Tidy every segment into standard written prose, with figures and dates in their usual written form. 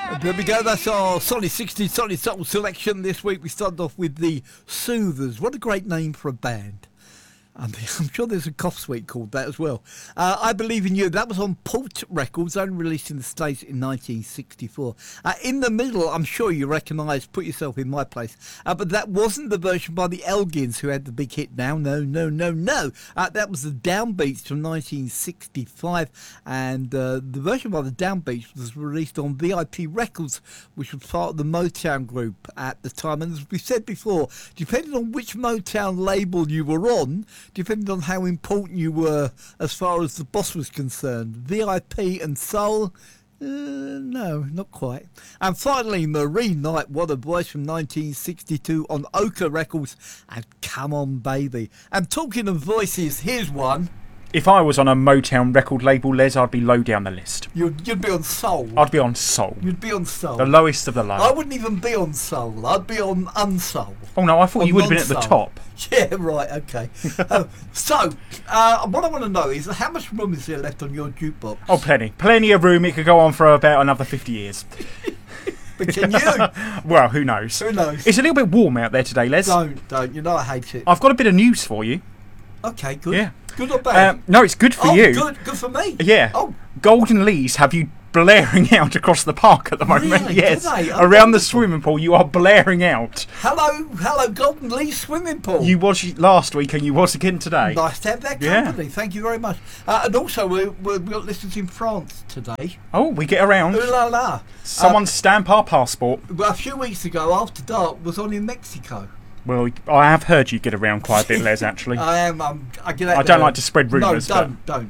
There we go, that's our Solid 60 Solid Soul selection. This week we started off with the Soothers. What a great name for a band. And I'm sure there's a cough suite called that as well. I Believe in You, that was on Port Records, only released in the States in 1964. In the middle, I'm sure you recognise Put Yourself in My Place, but that wasn't the version by the Elgins, who had the big hit Now. No. That was the Downbeats from 1965, and the version by the Downbeats was released on VIP Records, which was part of the Motown group at the time. And as we said before, depending on which Motown label you were on, depending on how important you were as far as the boss was concerned. VIP and Soul, no, not quite. And finally, Marine Knight, What a Voice from 1962 on Ochre Records, and Come On Baby. And talking of voices, here's one. If I was on a Motown record label, Les, I'd be low down the list. You'd be on Soul. I'd be on Soul. You'd be on Soul. The lowest of the low. I wouldn't even be on Soul. I'd be on Unsoul. Oh no, I thought you would have been at the top. Yeah, right, okay. So, what I want to know is how much room is there left on your jukebox? Oh, plenty. Plenty of room. It could go on for about another 50 years. But can you? Well, who knows? Who knows? It's a little bit warm out there today, Les. Don't. You know I hate it. I've got a bit of news for you. Okay, good. Yeah. Good or bad? No, it's good for you. Good for me. Yeah. Oh. Golden Lees have you blaring out across the park at the moment. Really? Yes. Do they? Around the swimming pool, you are blaring out. Hello, Golden Lee Swimming Pool. You was last week and you was again today. Nice to have that company. Yeah. Thank you very much. And also, we've got listeners in France today. Oh, we get around. Ooh la la. Someone stamp our passport. Well, a few weeks ago, After Dark was on in Mexico. Well, I have heard you get around quite a bit, Les, actually. I am. I get out I don't like to spread rumours. No, don't.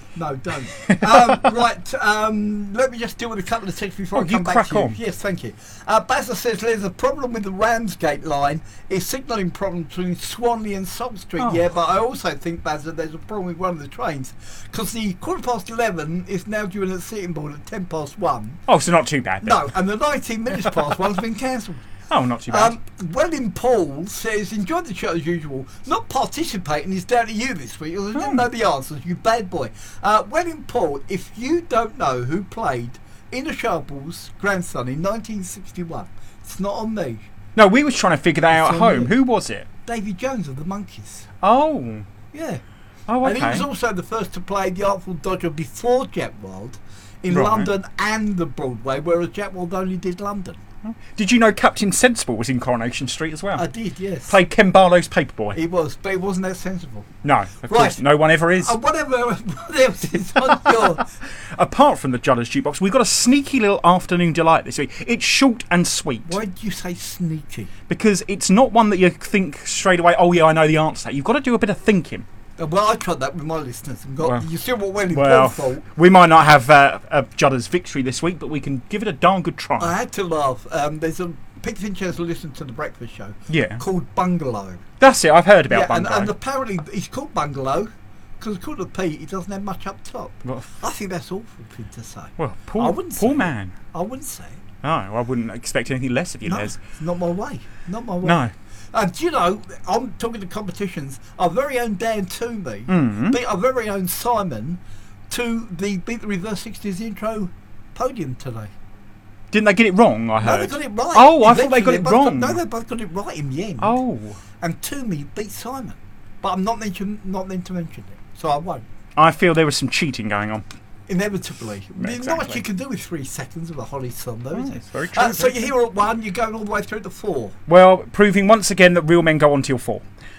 Right, let me just deal with a couple of texts before I come back to you. On. Yes, thank you. Basil says there's a problem with the Ramsgate line. It's signalling problem between Swanley and Salt Street. Oh. Yeah, but I also think, Basil, there's a problem with one of the trains. Because the 11:15 is now due in at Sitting Board at 1:10. Oh, so not too bad then. No, and the 19 minutes past one's been cancelled. Oh, not too bad. Wellin Paul says, enjoyed the show as usual. Not participating is down to you this week. I didn't know the answers, you bad boy. Wellin Paul, if you don't know who played Ina Sharple's grandson in 1961, it's not on me. No, we was trying to figure that out at home. Who was it? Davy Jones of the Monkees. Oh. Yeah. Oh, okay. And he was also the first to play the Artful Dodger before Jack Wilde in London and the Broadway, whereas Jack Wilde only did London. Did you know Captain Sensible was in Coronation Street as well? I did, yes. Played Ken Barlow's Paperboy. He was, but he wasn't that sensible. No, of course. No one ever is. What else is on your... Apart from the Judders Jukebox, we've got a sneaky little afternoon delight this week. It's short and sweet. Why did you say sneaky? Because it's not one that you think straight away, oh yeah, I know the answer. You've got to do a bit of thinking. Well, I tried that with my listeners. And you still want well, we might not have a Judders victory this week, but we can give it a darn good try. I had to laugh. There's a Pete Finchers who listens to The Breakfast Show. Yeah. Called Bungalow. That's it. I've heard about Bungalow. And apparently he's called Bungalow because according to Pete, he doesn't have much up top. Well, I think that's awful for him to say. Well, poor man. I wouldn't say it. No, I wouldn't expect anything less of you, Les. Not my way. Not my way. No. And you know, I'm talking to competitions. Our very own Dan Toomey beat our very own Simon to the Beat the Reverse 60s intro podium today. Didn't they get it wrong, I heard? No, they got it right. Oh, I thought they got it wrong. No, they both got it right in the end. Oh. And Toomey beat Simon. But I'm not meant to mention it, so I won't. I feel there was some cheating going on. Inevitably. Exactly. Not much you can do with 3 seconds of a Holly song, though, is it? It's very true. So you're here at 1, you're going all the way through to 4. Well, proving once again that real men go on till 4.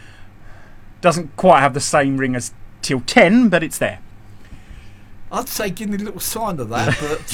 Doesn't quite have the same ring as till 10, but it's there. I'd say give me a little sign of that, but